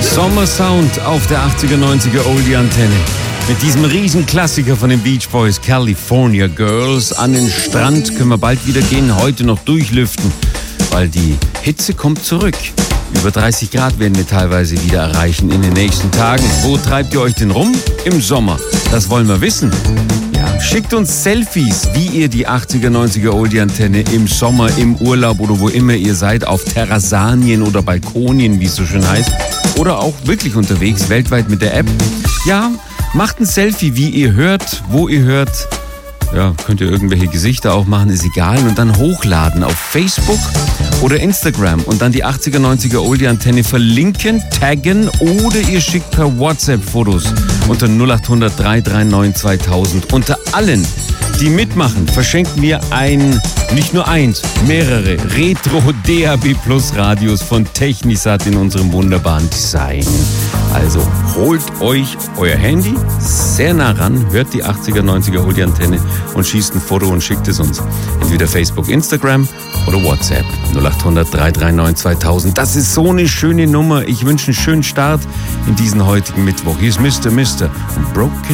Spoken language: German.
Sommersound auf der 80er, 90er Oldie-Antenne. Mit diesem Riesenklassiker von den Beach Boys, California Girls. An den Strand können wir bald wieder gehen, heute noch durchlüften, weil die Hitze kommt zurück. Über 30 Grad werden wir teilweise wieder erreichen in den nächsten Tagen. Wo treibt ihr euch denn rum? Im Sommer. Das wollen wir wissen. Ja, schickt uns Selfies, wie ihr die 80er, 90er Oldie-Antenne im Sommer, im Urlaub oder wo immer ihr seid, auf Terrassanien oder Balkonien, wie es so schön heißt. Oder auch wirklich unterwegs, weltweit mit der App. Ja, macht ein Selfie, wie ihr hört, wo ihr hört. Ja, könnt ihr irgendwelche Gesichter auch machen, ist egal. Und dann hochladen auf Facebook oder Instagram und dann die 80er, 90er Oldie-Antenne verlinken, taggen oder ihr schickt per WhatsApp Fotos unter 0800 339 2000. Unter allen, die mitmachen, verschenken wir nicht nur eins, mehrere Retro DAB Plus Radios von Technisat in unserem wunderbaren Design. Also holt euch euer Handy sehr nah ran, hört die 80er, 90er Oldie-Antenne und schießt ein Foto und schickt es uns. Entweder Facebook, Instagram oder WhatsApp 0800 339 2000. Das ist so eine schöne Nummer. Ich wünsche einen schönen Start in diesen heutigen Mittwoch. Hier ist Mr. und Broken